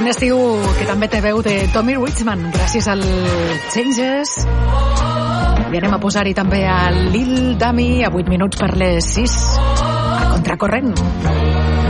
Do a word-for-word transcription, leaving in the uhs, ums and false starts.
Un estiu que també té veu de Tommy Richman, gràcies al Changes. I anem a posar-hi també a Lil Dummy a vuit minuts per les sis, a contracorrent.